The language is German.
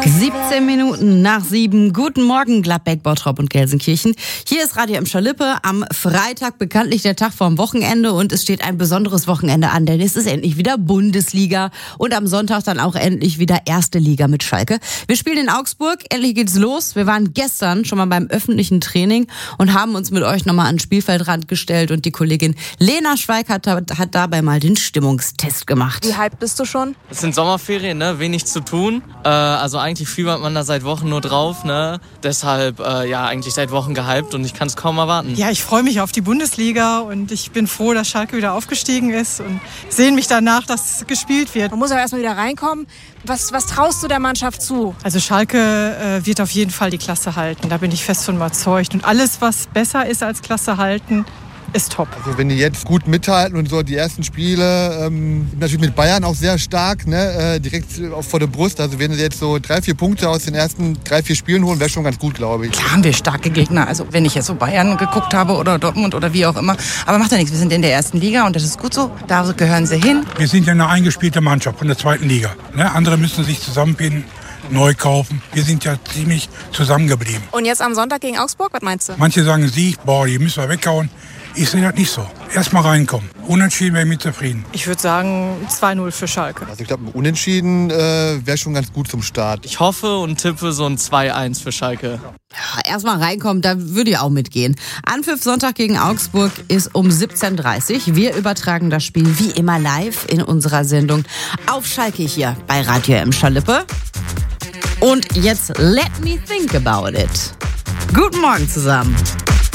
17 Minuten nach 7. Guten Morgen, Gladbeck, Bottrop und Gelsenkirchen. Hier ist Radio Schalippe. Am Freitag bekanntlich der Tag vorm Wochenende und es steht ein besonderes Wochenende an, denn es ist endlich wieder Bundesliga und am Sonntag dann auch endlich wieder erste Liga mit Schalke. Wir spielen in Augsburg, endlich geht's los. Wir waren gestern schon mal beim öffentlichen Training und haben uns mit euch nochmal an den Spielfeldrand gestellt und die Kollegin Lena Schweig hat dabei mal den Stimmungstest gemacht. Wie hyped bist du schon? Es sind Sommerferien, ne? Wenig zu tun. Also eigentlich fiebert man da seit Wochen nur drauf, ne? Deshalb eigentlich seit Wochen gehypt und ich kann es kaum erwarten. Ja, ich freue mich auf die Bundesliga und ich bin froh, dass Schalke wieder aufgestiegen ist und sehne mich danach, dass gespielt wird. Man muss aber erstmal wieder reinkommen. Was traust du der Mannschaft zu? Also Schalke wird auf jeden Fall die Klasse halten, da bin ich fest von überzeugt. Und alles, was besser ist als Klasse halten, ist top. Also wenn die jetzt gut mithalten und so die ersten Spiele, natürlich mit Bayern auch sehr stark, ne, direkt vor der Brust. Also wenn sie jetzt so 3-4 Punkte aus den ersten 3-4 Spielen holen, wäre schon ganz gut, glaube ich. Klar haben wir starke Gegner. Also wenn ich jetzt so Bayern geguckt habe oder Dortmund oder wie auch immer. Aber macht ja nichts, wir sind in der ersten Liga und das ist gut so. Da gehören sie hin. Wir sind ja eine eingespielte Mannschaft von der zweiten Liga. Ne? Andere müssen sich zusammenbinden, neu kaufen. Wir sind ja ziemlich zusammengeblieben. Und jetzt am Sonntag gegen Augsburg, was meinst du? Manche sagen Sieg, die müssen wir weghauen. Ich sehe das nicht so. Erstmal reinkommen. Unentschieden wäre ich mit zufrieden. Ich würde sagen 2-0 für Schalke. Also ich glaube, Unentschieden wäre schon ganz gut zum Start. Ich hoffe und tippe so ein 2-1 für Schalke. Ja, erstmal reinkommen, da würde ich auch mitgehen. Anpfiff Sonntag gegen Augsburg ist um 17:30 Uhr. Wir übertragen das Spiel wie immer live in unserer Sendung auf Schalke hier bei Radio Schalippe. Und jetzt let me think about it. Guten Morgen zusammen.